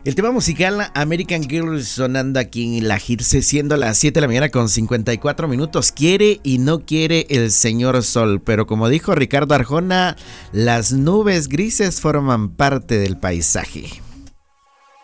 El tema musical American Girl sonando aquí en la Hitse, siendo las 7 de la mañana con 54 minutos. Quiere y no quiere el señor sol, pero como dijo Ricardo Arjona, las nubes grises forman parte del paisaje.